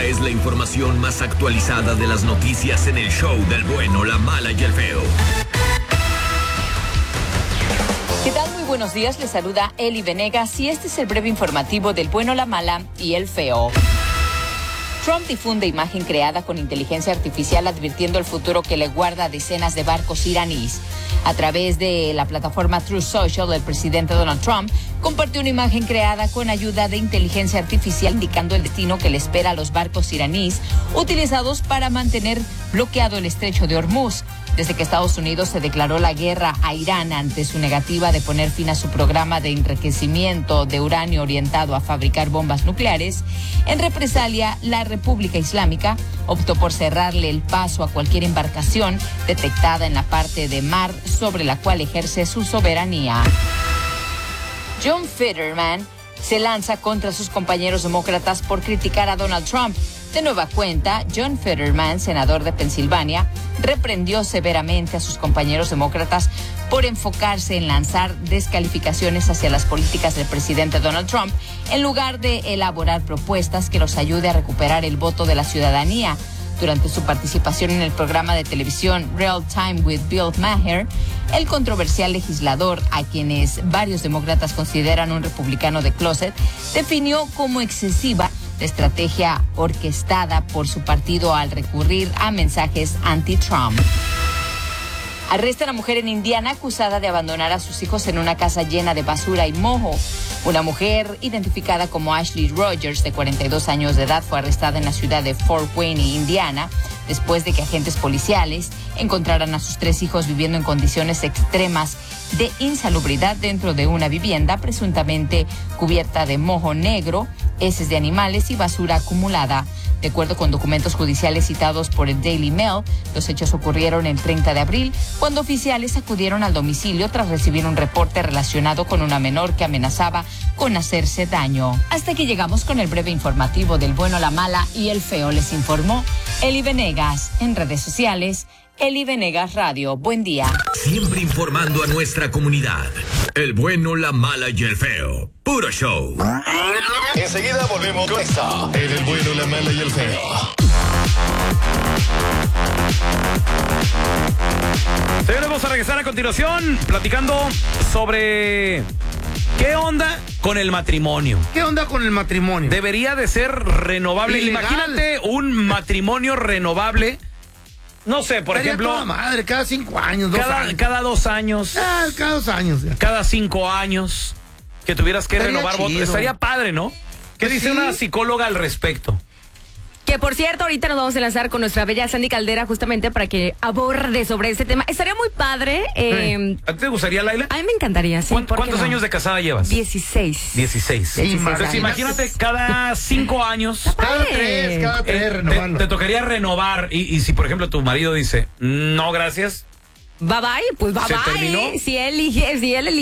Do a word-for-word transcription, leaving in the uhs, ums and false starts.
es la información más actualizada de las noticias en el show del bueno, la mala y el feo. ¿Qué tal? Muy buenos días, les saluda Eli Venegas y este es el breve informativo del bueno, la mala y el feo. Trump difunde imagen creada con inteligencia artificial advirtiendo el futuro que le guarda a decenas de barcos iraníes. A través de la plataforma Truth Social, el presidente Donald Trump compartió una imagen creada con ayuda de inteligencia artificial indicando el destino que le espera a los barcos iraníes utilizados para mantener bloqueado el estrecho de Hormuz. Desde que Estados Unidos se declaró la guerra a Irán ante su negativa de poner fin a su programa de enriquecimiento de uranio orientado a fabricar bombas nucleares, en represalia, la República Islámica optó por cerrarle el paso a cualquier embarcación detectada en la parte de mar sobre la cual ejerce su soberanía. John Fetterman se lanza contra sus compañeros demócratas por criticar a Donald Trump. De nueva cuenta, John Fetterman, senador de Pensilvania, reprendió severamente a sus compañeros demócratas por enfocarse en lanzar descalificaciones hacia las políticas del presidente Donald Trump en lugar de elaborar propuestas que los ayude a recuperar el voto de la ciudadanía. Durante su participación en el programa de televisión Real Time with Bill Maher, el controversial legislador, a quienes varios demócratas consideran un republicano de closet, definió como excesiva la estrategia orquestada por su partido al recurrir a mensajes anti-Trump. Arrestan a mujer en Indiana acusada de abandonar a sus hijos en una casa llena de basura y moho. Una mujer identificada como Ashley Rogers, de cuarenta y dos años de edad, fue arrestada en la ciudad de Fort Wayne, Indiana, después de que agentes policiales encontraran a sus tres hijos viviendo en condiciones extremas de insalubridad dentro de una vivienda presuntamente cubierta de moho negro, heces de animales y basura acumulada. De acuerdo con documentos judiciales citados por el Daily Mail, los hechos ocurrieron el treinta de abril, cuando oficiales acudieron al domicilio tras recibir un reporte relacionado con una menor que amenazaba con hacerse daño. Hasta aquí llegamos con el breve informativo del bueno, la mala y el feo. Les informó Eli Venegas. En redes sociales, Eli Venegas Radio. Buen día. Siempre informando a nuestra comunidad. El bueno, la mala y el feo. Puro show. Enseguida volvemos con esto. En el bueno, la mala y el feo. Señores, vamos a regresar a continuación platicando sobre qué onda con el matrimonio. ¿Qué onda con el matrimonio? Debería de ser renovable. Ilegal. Imagínate un matrimonio renovable. No sé, por Estaría ejemplo, toda madre, cada cinco años, dos cada, años. cada dos años, Ah, cada dos años. Ya. cada cinco años, que tuvieras que Estaría renovar votos. chido. Estaría padre, ¿no? ¿Qué Pues dice sí. una psicóloga al respecto? Que por cierto, ahorita nos vamos a lanzar con nuestra bella Sandy Caldera justamente para que aborde sobre este tema. Estaría muy padre. Eh, ¿A ti te gustaría, Laila? a mí me encantaría, sí. ¿Cuán- ¿por qué ¿Cuántos no? años de casada llevas? dieciséis. dieciséis. Sí, Entonces, años. imagínate, cada cinco años Cada Padre. tres, cada eh, tres, te, renovarlo. te tocaría renovar. Y, y si, por ejemplo, tu marido dice, no, gracias, Bye bye, pues bye ¿Se bye. terminó? Si él elige, si él elige